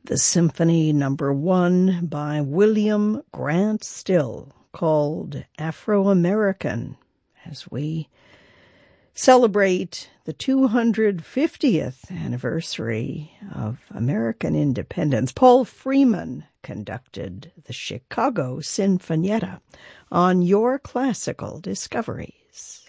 The Symphony Number 1 by William Grant Still, called Afro-American, as we celebrate the 250th anniversary of American independence. Paul Freeman conducted the Chicago Sinfonietta on Your Classical Discoveries.